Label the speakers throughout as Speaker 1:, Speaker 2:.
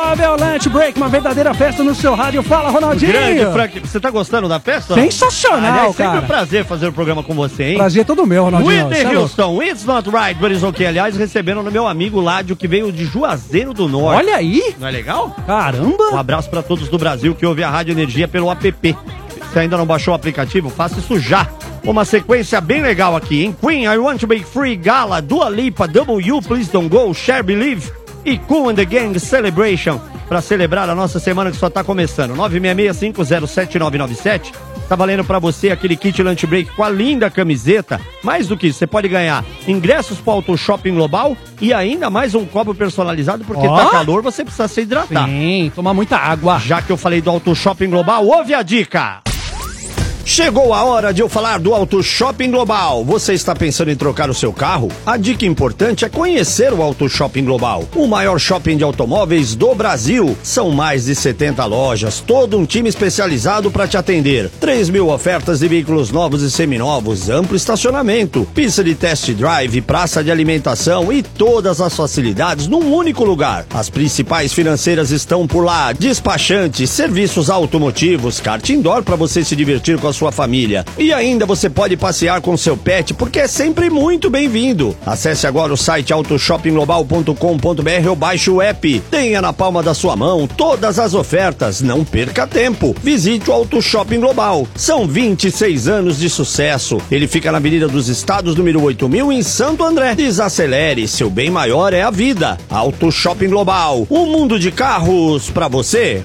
Speaker 1: 19 é o Lunch Break, uma verdadeira festa no seu rádio. Fala, Ronaldinho!
Speaker 2: Grande, Frank. Você tá gostando da festa?
Speaker 1: Sensacional,
Speaker 2: aliás,
Speaker 1: cara.
Speaker 2: Sempre um prazer fazer o programa com você, hein?
Speaker 1: Prazer todo meu, Ronaldinho.
Speaker 2: Whitney Houston, It's Not Right, but It's Okay. Aliás, recebendo no meu amigo Ládio, que veio de Juazeiro do Norte.
Speaker 1: Olha aí!
Speaker 2: Não é legal?
Speaker 1: Caramba!
Speaker 2: Um abraço pra todos do Brasil que ouvem a Rádio Energia pelo app. Se ainda não baixou o aplicativo, faça isso já. Uma sequência bem legal aqui, hein? Queen, I Want to Be Free, Gala, Dua Lipa, You, Please Don't Go, Share Believe e Cool and the Gang Celebration, para celebrar a nossa semana que só tá começando. 966-507-997. Tá valendo pra você aquele kit Lunch Break com a linda camiseta. Mais do que isso, você pode ganhar ingressos pro Auto Shopping Global e ainda mais um copo personalizado, porque tá calor, você precisa se hidratar.
Speaker 1: Sim, tomar muita água.
Speaker 2: Já que eu falei do Auto Shopping Global, ouve a dica! Chegou a hora de eu falar do Auto Shopping Global. Você está pensando em trocar o seu carro? A dica importante é conhecer o Auto Shopping Global, o maior shopping de automóveis do Brasil. São mais de 70 lojas, todo um time especializado para te atender. 3.000 ofertas de veículos novos e seminovos, amplo estacionamento, pista de test drive, praça de alimentação e todas as facilidades num único lugar. As principais financeiras estão por lá, despachante, serviços automotivos, kart indoor para você se divertir com a sua família. E ainda você pode passear com seu pet, porque é sempre muito bem-vindo. Acesse agora o site autoshoppingglobal.com.br ou baixe o app. Tenha na palma da sua mão todas as ofertas. Não perca tempo. Visite o Auto Shopping Global. São 26 anos de sucesso. Ele fica na Avenida dos Estados, número 8000, em Santo André. Desacelere, seu bem maior é a vida. Auto Shopping Global. Um mundo de carros pra você.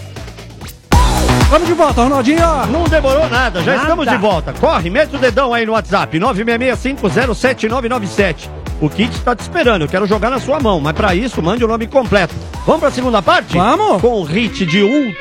Speaker 1: Vamos de volta, Ronaldinho.
Speaker 2: Não demorou nada, já estamos de volta. Corre, mete o dedão aí no WhatsApp, 966-507-997. O kit está te esperando, eu quero jogar na sua mão, mas para isso, mande o nome completo. Vamos para a segunda parte?
Speaker 1: Vamos!
Speaker 2: Com o hit de